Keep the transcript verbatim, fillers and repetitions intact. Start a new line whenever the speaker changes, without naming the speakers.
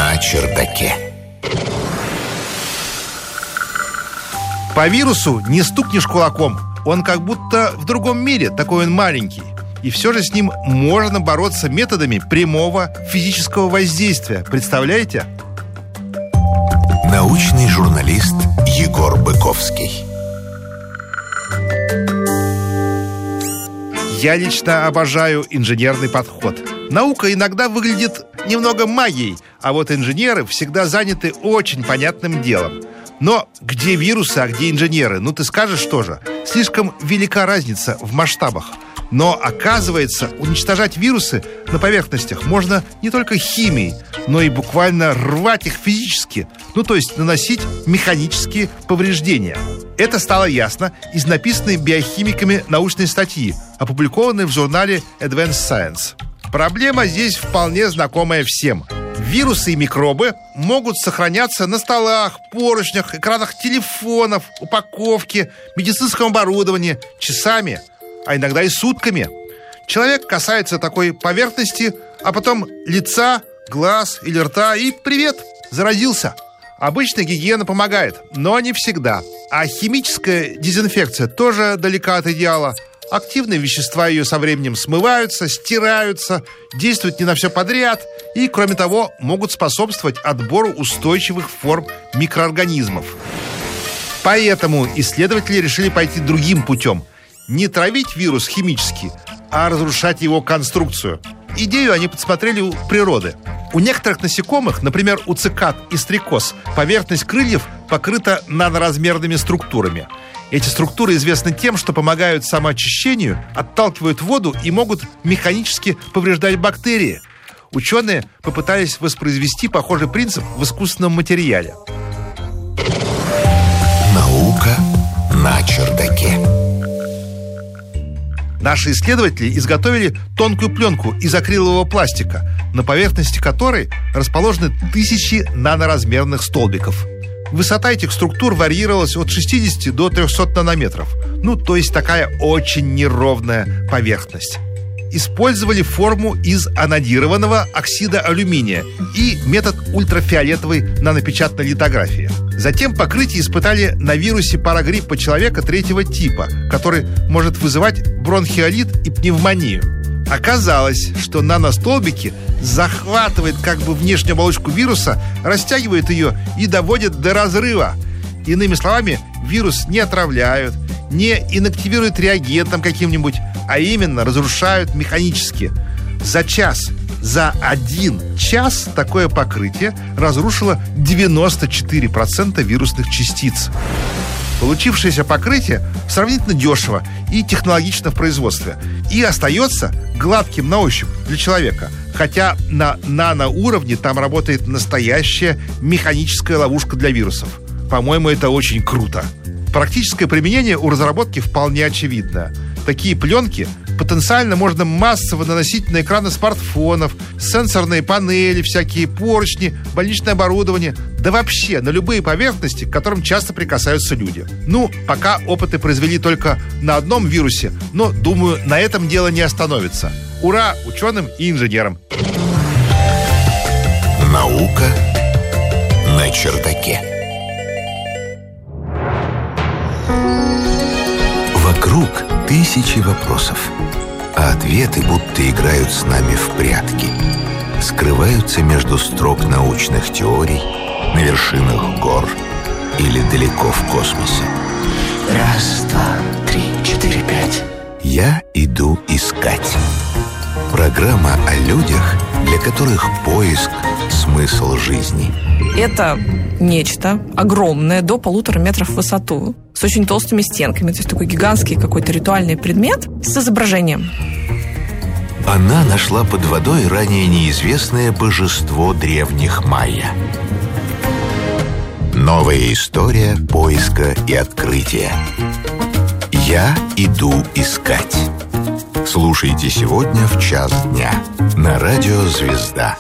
на чердаке.
По вирусу не стукнешь кулаком. Он как будто в другом мире, такой он маленький. И все же с ним можно бороться методами прямого физического воздействия. Представляете?
Научный журналист Егор Быковский.
Я лично обожаю инженерный подход. Наука иногда выглядит немного магией, а вот инженеры всегда заняты очень понятным делом. Но где вирусы, а где инженеры? Ну, ты скажешь тоже. Слишком велика разница в масштабах. Но, оказывается, уничтожать вирусы на поверхностях можно не только химией, но и буквально рвать их физически. Ну, то есть наносить механические повреждения. Это стало ясно из написанной биохимиками научной статьи, опубликованной в журнале Advanced Science. Проблема здесь вполне знакомая всем. Вирусы и микробы могут сохраняться на столах, поручнях, экранах телефонов, упаковке, медицинском оборудовании часами, а иногда и сутками. Человек касается такой поверхности, а потом лица, глаз или рта, и привет, заразился. Обычно гигиена помогает, но не всегда. А химическая дезинфекция тоже далека от идеала. Активные вещества ее со временем смываются, стираются, действуют не на все подряд и, кроме того, могут способствовать отбору устойчивых форм микроорганизмов. Поэтому исследователи решили пойти другим путем. Не травить вирус химически, а разрушать его конструкцию. Идею они подсмотрели у природы. У некоторых насекомых, например, у цикад и стрекоз, поверхность крыльев покрыта наноразмерными структурами. Эти структуры известны тем, что помогают самоочищению, отталкивают воду и могут механически повреждать бактерии. Ученые попытались воспроизвести похожий принцип в искусственном материале.
Наука на чердаке.
Наши исследователи изготовили тонкую пленку из акрилового пластика, на поверхности которой расположены тысячи наноразмерных столбиков. Высота этих структур варьировалась от шестидесяти до трехсот нанометров. Ну, то есть такая очень неровная поверхность. Использовали форму из анодированного оксида алюминия и метод ультрафиолетовой нанопечатной литографии. Затем покрытие испытали на вирусе парагриппа человека третьего типа, который может вызывать бронхиолит и пневмонию. Оказалось, что наностолбики захватывают как бы внешнюю оболочку вируса, растягивают ее и доводят до разрыва. Иными словами, вирус не отравляют, не инактивируют реагентом каким-нибудь, а именно разрушают механически. За час, за один час такое покрытие разрушило девяносто четыре процента вирусных частиц. Получившееся покрытие сравнительно дешево и технологично в производстве и остается гладким на ощупь для человека, хотя на наноуровне там работает настоящая механическая ловушка для вирусов. По-моему, это очень круто. Практическое применение у разработки вполне очевидно. Такие пленки потенциально можно массово наносить на экраны смартфонов, сенсорные панели, всякие поручни, больничное оборудование, да вообще на любые поверхности, к которым часто прикасаются люди. Ну, пока опыты произвели только на одном вирусе, но, думаю, на этом дело не остановится. Ура ученым и инженерам!
Наука на чердаке. Вокруг тысячи вопросов, а ответы будто играют с нами в прятки. Скрываются между строк научных теорий, на вершинах гор или далеко в космосе.
Раз, два, три, четыре, пять.
Я иду искать. Программа о людях, для которых поиск – смысл жизни.
Это нечто огромное, до полутора метров в высоту, с очень толстыми стенками. То есть такой гигантский какой-то ритуальный предмет с изображением.
Она нашла под водой ранее неизвестное божество древних майя. Новая история поиска и открытия. Я иду искать. Слушайте сегодня в час дня на радио «Звезда».